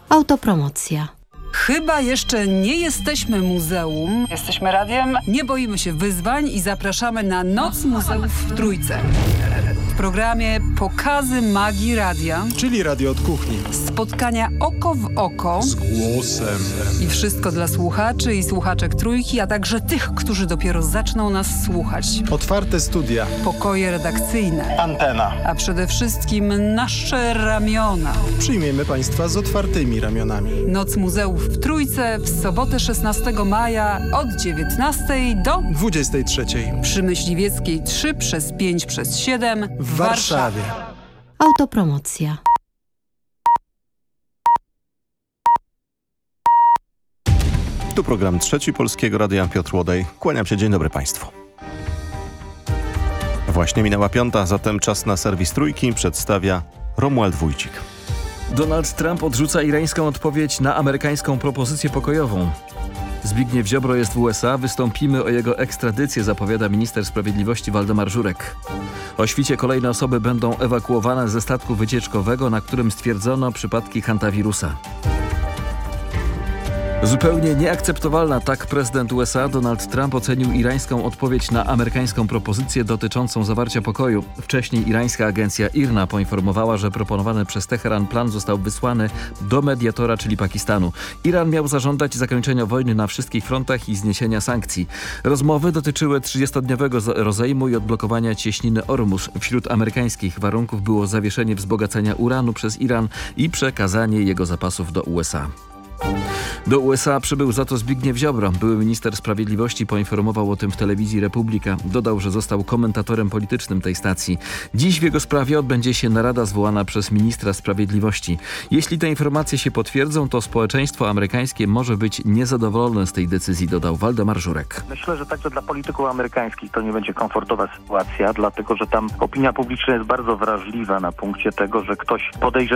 Autopromocja. Chyba jeszcze nie jesteśmy muzeum. Jesteśmy radiem. Nie boimy się wyzwań i zapraszamy na Noc Muzeów w Trójce. W programie Pokazy Magii Radia. Czyli radio od kuchni. Spotkania oko w oko. Z głosem. I wszystko dla słuchaczy i słuchaczek Trójki, a także tych, którzy dopiero zaczną nas słuchać. Otwarte studia. Pokoje redakcyjne. Antena. A przede wszystkim nasze ramiona. Przyjmiemy Państwa z otwartymi ramionami. Noc Muzeów w Trójce w sobotę 16 maja od 19 do 23. przy Myśliwieckiej 3/5/7 W Warszawie. Autopromocja. Tu program Trzeci Polskiego Radia, Piotr Łodej. Kłaniam się, dzień dobry Państwu. Właśnie minęła 5, zatem czas na serwis Trójki przedstawia Romuald Wójcik. Donald Trump odrzuca irańską odpowiedź na amerykańską propozycję pokojową. Zbigniew Ziobro jest w USA, wystąpimy o jego ekstradycję, zapowiada minister sprawiedliwości Waldemar Żurek. O świcie kolejne osoby będą ewakuowane ze statku wycieczkowego, na którym stwierdzono przypadki hantawirusa. Zupełnie nieakceptowalna, tak prezydent USA Donald Trump ocenił irańską odpowiedź na amerykańską propozycję dotyczącą zawarcia pokoju. Wcześniej irańska agencja IRNA poinformowała, że proponowany przez Teheran plan został wysłany do mediatora, czyli Pakistanu. Iran miał zażądać zakończenia wojny na wszystkich frontach i zniesienia sankcji. Rozmowy dotyczyły 30-dniowego rozejmu i odblokowania cieśniny Ormus. Wśród amerykańskich warunków było zawieszenie wzbogacenia uranu przez Iran i przekazanie jego zapasów do USA. Do USA przybył za to Zbigniew Ziobro. Były minister sprawiedliwości poinformował o tym w telewizji Republika. Dodał, że został komentatorem politycznym tej stacji. Dziś w jego sprawie odbędzie się narada zwołana przez ministra sprawiedliwości. Jeśli te informacje się potwierdzą, to społeczeństwo amerykańskie może być niezadowolone z tej decyzji, dodał Waldemar Żurek. Myślę, że także dla polityków amerykańskich to nie będzie komfortowa sytuacja, dlatego że tam opinia publiczna jest bardzo wrażliwa na punkcie tego, że ktoś podejrzewa